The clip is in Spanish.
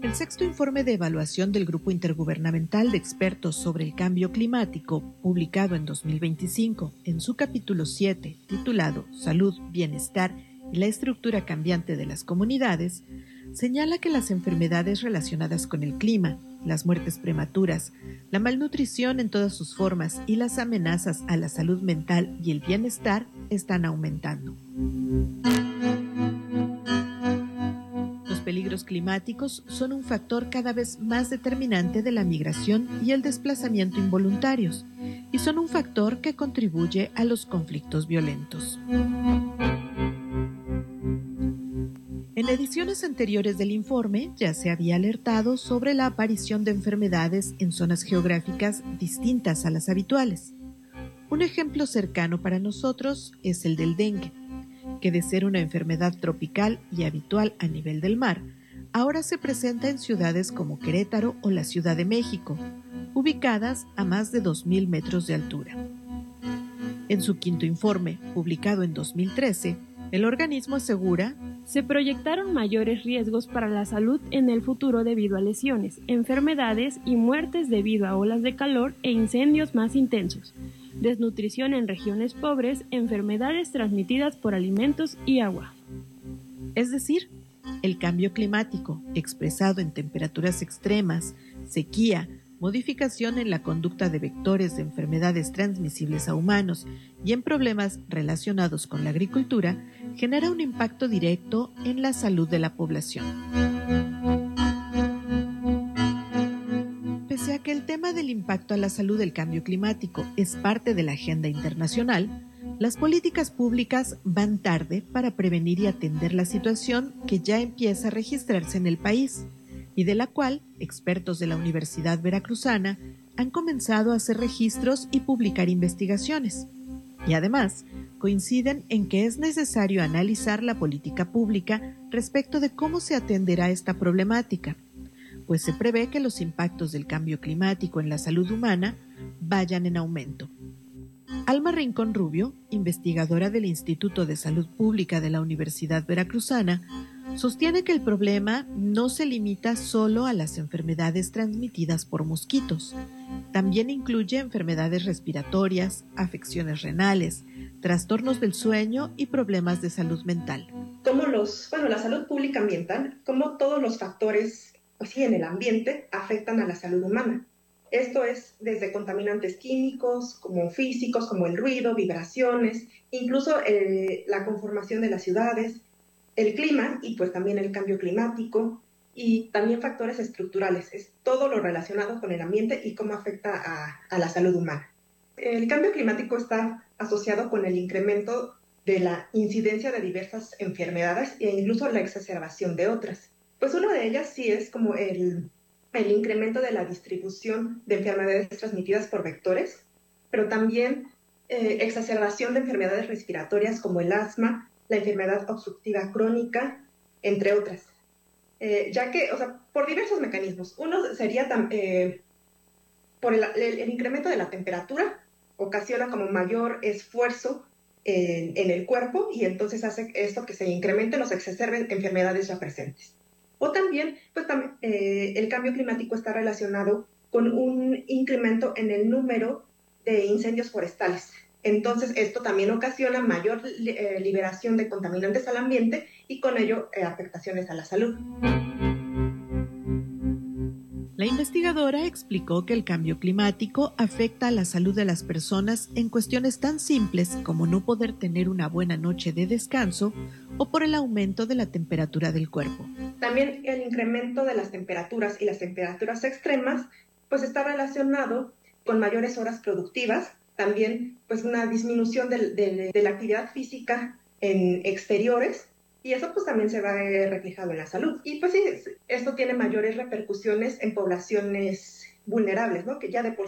El sexto informe de evaluación del Grupo Intergubernamental de Expertos sobre el Cambio Climático, publicado en 2025, en su capítulo 7, titulado Salud, Bienestar y la estructura cambiante de las comunidades, señala que las enfermedades relacionadas con el clima, las muertes prematuras, la malnutrición en todas sus formas y las amenazas a la salud mental y el bienestar están aumentando. Los peligros climáticos son un factor cada vez más determinante de la migración y el desplazamiento involuntarios, y son un factor que contribuye a los conflictos violentos. En ediciones anteriores del informe ya se había alertado sobre la aparición de enfermedades en zonas geográficas distintas a las habituales. Un ejemplo cercano para nosotros es el del dengue, que de ser una enfermedad tropical y habitual a nivel del mar, ahora se presenta en ciudades como Querétaro o la Ciudad de México, ubicadas a más de 2.000 metros de altura. En su quinto informe, publicado en 2013, el organismo asegura: se proyectaron mayores riesgos para la salud en el futuro debido a lesiones, enfermedades y muertes debido a olas de calor e incendios más intensos, desnutrición en regiones pobres, enfermedades transmitidas por alimentos y agua. Es decir, el cambio climático, expresado en temperaturas extremas, sequía, modificación en la conducta de vectores de enfermedades transmisibles a humanos y en problemas relacionados con la agricultura, genera un impacto directo en la salud de la población. Pese a que el tema del impacto a la salud del cambio climático es parte de la agenda internacional, las políticas públicas van tarde para prevenir y atender la situación que ya empieza a registrarse en el país, y de la cual expertos de la Universidad Veracruzana han comenzado a hacer registros y publicar investigaciones. Y además, coinciden en que es necesario analizar la política pública respecto de cómo se atenderá esta problemática, pues se prevé que los impactos del cambio climático en la salud humana vayan en aumento. Alma Rincón Rubio, investigadora del Instituto de Salud Pública de la Universidad Veracruzana, sostiene que el problema no se limita solo a las enfermedades transmitidas por mosquitos. También incluye enfermedades respiratorias, afecciones renales, trastornos del sueño y problemas de salud mental. La salud pública ambiental, como todos los factores en el ambiente afectan a la salud humana. Esto es desde contaminantes químicos, como físicos, como el ruido, vibraciones, incluso la conformación de las ciudades, el clima y pues también el cambio climático y también factores estructurales. Es todo lo relacionado con el ambiente y cómo afecta a la salud humana. El cambio climático está asociado con el incremento de la incidencia de diversas enfermedades e incluso la exacerbación de otras. Pues una de ellas sí es como el incremento de la distribución de enfermedades transmitidas por vectores, pero también exacerbación de enfermedades respiratorias como el asma, la enfermedad obstructiva crónica, entre otras. Ya que, por diversos mecanismos. Uno sería por el incremento de la temperatura, ocasiona como mayor esfuerzo en el cuerpo y entonces hace esto que se incrementen o se exacerben enfermedades ya presentes. O también, el cambio climático está relacionado con un incremento en el número de incendios forestales. Entonces, esto también ocasiona mayor liberación de contaminantes al ambiente y con ello afectaciones a la salud. La investigadora explicó que el cambio climático afecta a la salud de las personas en cuestiones tan simples como no poder tener una buena noche de descanso o por el aumento de la temperatura del cuerpo. También el incremento de las temperaturas y las temperaturas extremas pues está relacionado con mayores horas productivas, también pues una disminución de la actividad física en exteriores y eso pues también se va reflejado en la salud. Y pues sí, esto tiene mayores repercusiones en poblaciones vulnerables, ¿no? Que ya de por